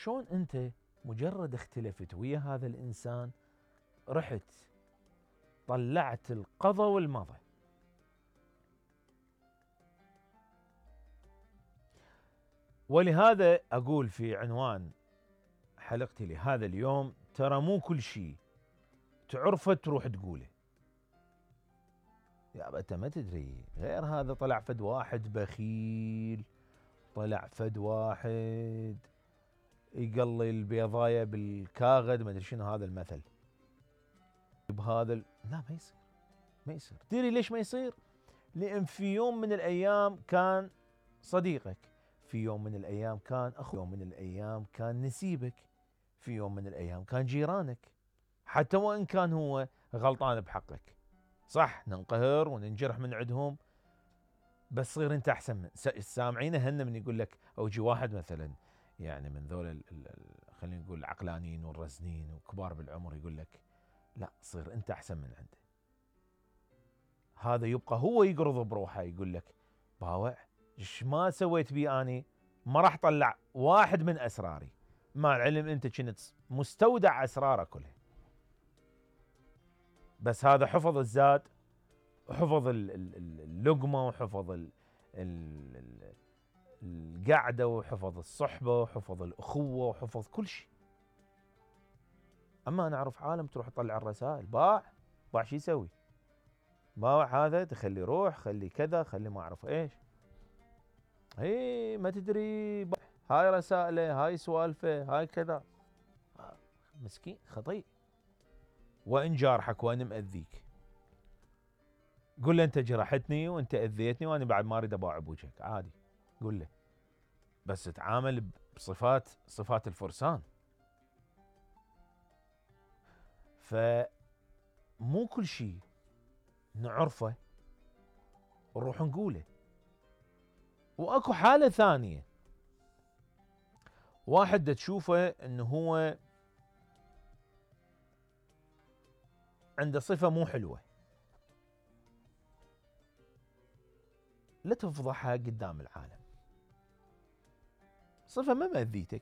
شلون انت مجرد اختلفت ويا هذا الانسان رحت طلعت القضى والمضى. ولهذا اقول في عنوان حلقتي لهذا اليوم: ترى مو كل شيء تعرفه تروح تقوله. يا انت ما تدري، غير هذا طلع فد واحد بخيل، طلع فد واحد يقلي البيضايه بالكاغد، ما ادري شنو هذا المثل بهذا لا ما يصير، ما يصير. تدري ليش ما يصير؟ لان في يوم من الايام كان صديقك، في يوم من الايام كان اخوك، في يوم من الايام كان نسيبك، في يوم من الايام كان جيرانك، حتى وان كان هو غلطان بحقك. صح ننقهر وننجرح من عندهم، بس صير انت احسن من السامعين هن من يقول لك، او يجي واحد مثلا يعني من ذول خلينا نقول العقلانيين والرزنين وكبار بالعمر يقول لك لا صير انت احسن من عنده. هذا يبقى هو يقرض بروحه يقول لك باوع ايش ما سويت بي اني، ما راح طلع واحد من اسراري، مع العلم انت كنت مستودع اسراره كلها. بس هذا حفظ الذات وحفظ اللقمه وحفظ القعده وحفظ الصحبه وحفظ الاخوه وحفظ كل شيء. اما انا اعرف عالم تروح تطلع الرسائل باع شو يسوي؟ باع هذا تخلي روح، خلي كذا، خلي ما اعرف ايش. ما تدري هاي رسائله، هاي سوالفه، هاي كذا. مسكين خطيء. وان جارحك وان مأذيك قل له انت جرحتني وانت اذيتني وانا بعد ما اريد اباوع بوجهك، عادي قل له، بس تعامل صفات الفرسان. فمو كل شيء نعرفه نروح نقوله. واكو حالة ثانية، واحد تشوفه انه هو عنده صفة مو حلوة، لا تفضحها قدام العالم. صفة ما مأذيتك،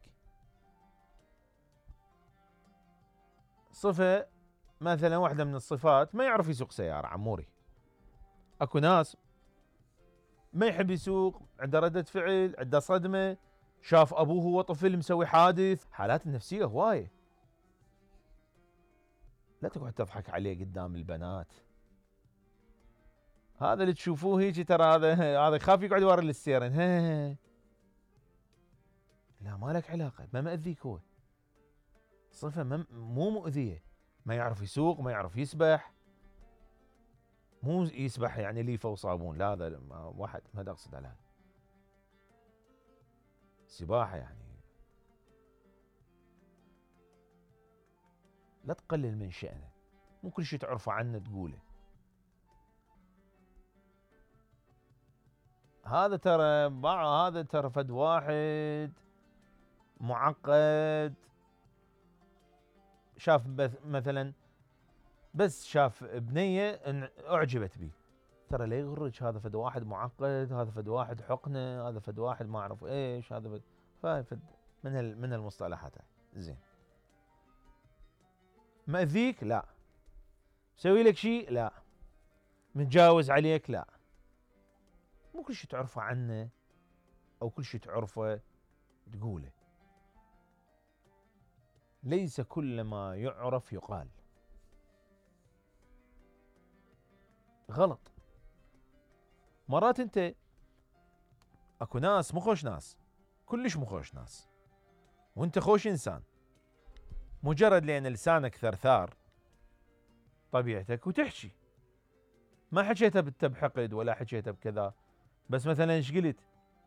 صفة مثلا واحدة من الصفات ما يعرف يسوق سيارة عموري. اكو ناس ما يحب يسوق، عنده ردة فعل، عنده صدمة، شاف ابوه وهو طفل مسوي حادث، حالات النفسية هواية. لا تقعد تضحك عليه قدام البنات. هذا اللي تشوفوه هيك ترى هذا يخاف يقعد ورا الستيرن. لا ما لك علاقة، ما مأذيك هو. صفة مو مؤذية. ما يعرف يسوق، ما يعرف يسبح، مو يسبح يعني ليفة وصابون، لا هذا واحد ما اقصد على هذا. سباحة يعني لا تقلل من شأنه، مو كل شيء تعرفه عنه تقوله. هذا ترى فد واحد معقد، شاف مثلا بس شاف بنية اعجبت به، ترى لا يغرك هذا فد واحد معقد، هذا فد واحد حقنه، هذا فد واحد ما اعرف ايش، هذا فد من المصطلحات. زين مأذيك؟ لا. مسوي لك شيء؟ لا. متجاوز عليك؟ لا. مو كل شيء تعرفه عنه او كل شيء تعرفه تقوله. ليس كل ما يعرف يقال. غلط. مرات انت اكو ناس مو خوش ناس، كلش مو خوش ناس، وانت خوش انسان، مجرد لان لسانك ثرثار طبيعتك وتحكي، ما حكيتها بحقد ولا حكيتها بكذا، بس مثلا ايش قلت؟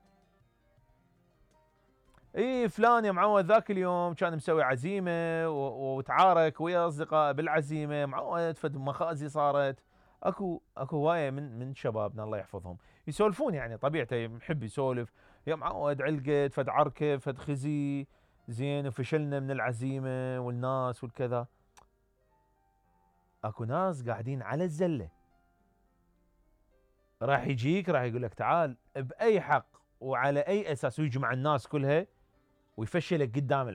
فلان يا معود ذاك اليوم كان مسوي عزيمه وتعارك ويا اصدقاء بالعزيمه، معود فد مخازي صارت. اكو هوايه من شبابنا الله يحفظهم يسولفون، يعني طبيعته يحب يسولف، يا معود علقت فد عركه فد خزي زين وفشلنا من العزيمه والناس والكذا. اكو ناس قاعدين على الزله، راح يجيك راح يقول لك تعال باي حق وعلى اي اساس، ويجمع الناس كلها ويفشلك قدام